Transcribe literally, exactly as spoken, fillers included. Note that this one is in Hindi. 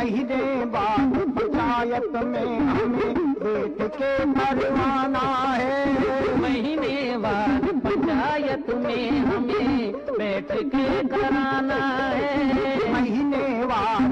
महीने बाद पंचायत में हमें बैठ के करवाना है। महीने बाद पंचायत में हमें बैठ के कराना है। महीने बाद